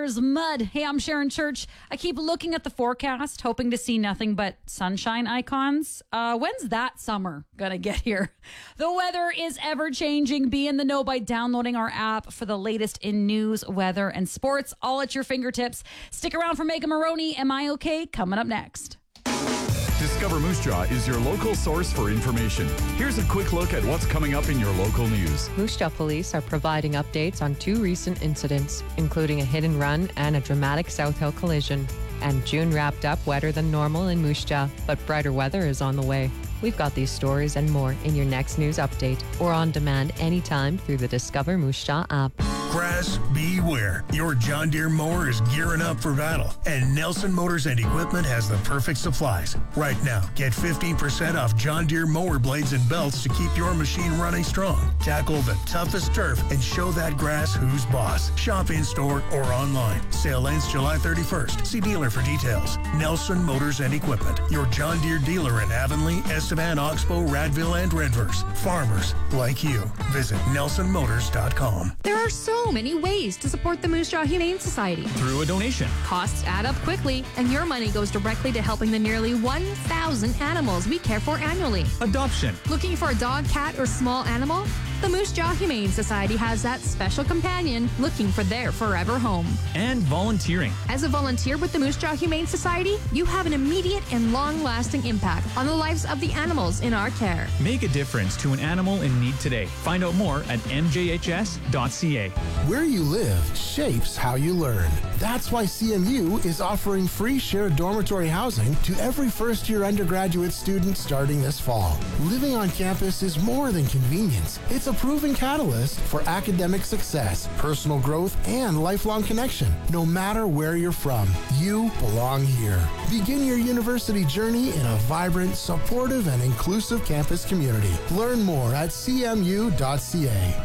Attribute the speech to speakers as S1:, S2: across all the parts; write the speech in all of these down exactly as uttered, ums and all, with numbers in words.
S1: cars, mud. Hey, I'm Sharon Church. I keep looking at the forecast, hoping to see nothing but sunshine icons. Uh, when's that summer gonna get here? The weather is ever changing. Be in the know by downloading our app for the latest in news, weather, and sports, all at your fingertips. Stick around for Megan Maroney. Am I okay? Coming up next.
S2: Discover Moose Jaw is your local source for information. Here's a quick look at what's coming up in your local news.
S3: Moose Jaw police are providing updates on two recent incidents, including a hit and run and a dramatic South Hill collision. And June wrapped up wetter than normal in Moose Jaw, but brighter weather is on the way. We've got these stories and more in your next news update or on demand anytime through the Discover Moose Jaw app.
S4: Grass, beware. Your John Deere mower is gearing up for battle, and Nelson Motors and Equipment has the perfect supplies. Right now, get fifteen percent off John Deere mower blades and belts to keep your machine running strong. Tackle the toughest turf and show that grass who's boss. Shop in-store or online. Sale ends July thirty-first. See dealer for details. Nelson Motors and Equipment, your John Deere dealer in Avonlea, Estevan, Oxbow, Radville, and Redverse. Farmers like you. Visit nelson motors dot com.
S5: There are so many ways to support the Moose Jaw Humane Society.
S6: Through a donation.
S5: Costs add up quickly, and your money goes directly to helping the nearly one thousand animals we care for annually.
S6: Adoption.
S5: Looking for a dog, cat, or small animal? The Moose Jaw Humane Society has that special companion looking for their forever home.
S6: And volunteering.
S5: As a volunteer with the Moose Jaw Humane Society, you have an immediate and long-lasting impact on the lives of the animals in our care.
S6: Make a difference to an animal in need today. Find out more at m j h s dot c a.
S7: Where you live shapes how you learn. That's why C M U is offering free shared dormitory housing to every first-year undergraduate student starting this fall. Living on campus is more than convenience. It's a proven catalyst for academic success, personal growth, and lifelong connection. No matter where you're from, you belong here. Begin your university journey in a vibrant, supportive, and inclusive campus community. Learn more at c m u dot c a.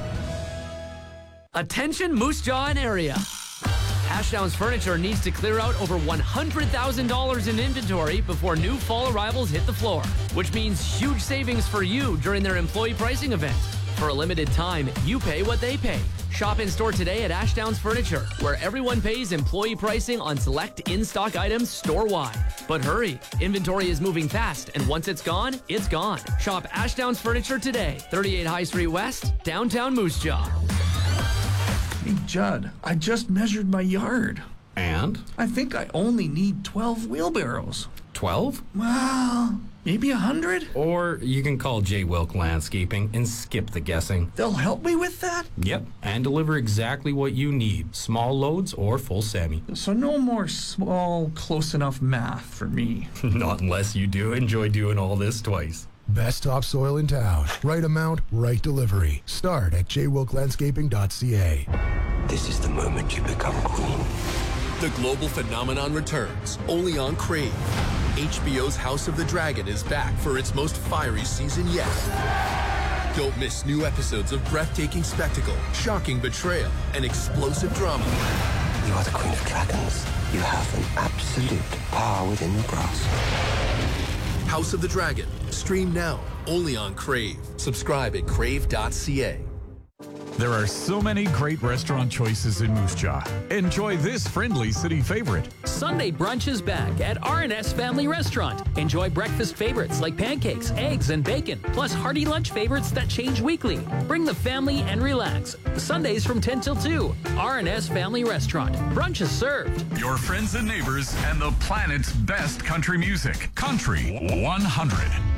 S8: Attention Moose Jaw and area. Ashdowns Furniture needs to clear out over one hundred thousand dollars in inventory before new fall arrivals hit the floor, which means huge savings for you during their employee pricing event. For a limited time, you pay what they pay. Shop in store today at Ashdowns Furniture, where everyone pays employee pricing on select in-stock items store-wide. But hurry, inventory is moving fast, and once it's gone, it's gone. Shop Ashdowns Furniture today, thirty-eight High Street West, downtown Moose Jaw.
S9: Hey, Judd, I just measured my yard.
S10: And?
S9: I think I only need twelve wheelbarrows.
S10: twelve?
S9: Well, maybe a hundred?
S10: Or you can call J. Wilk Landscaping and skip the guessing.
S9: They'll help me with that?
S10: Yep, and deliver exactly what you need, small loads or full semi.
S9: So no more small, close enough math for me.
S10: Not unless you do enjoy doing all this twice.
S7: Best topsoil in town. Right amount, right delivery. Start at j wilk landscaping dot c a.
S11: This is the moment you become queen.
S12: The global phenomenon returns, only on Crave. H B O's House of the Dragon is back for its most fiery season yet. Don't miss new episodes of breathtaking spectacle, shocking betrayal, and explosive drama.
S11: You are the queen of dragons. You have an absolute power within your grasp.
S12: House of the Dragon. Stream now, only on Crave. Subscribe at crave dot c a.
S2: There are so many great restaurant choices in Moose Jaw. Enjoy this friendly city favorite.
S8: Sunday brunch is back at R and S Family Restaurant. Enjoy breakfast favorites like pancakes, eggs, and bacon, plus hearty lunch favorites that change weekly. Bring the family and relax. Sundays from ten till two. R and S Family Restaurant. Brunch is served.
S2: Your friends and neighbors and the planet's best country music. Country one hundred.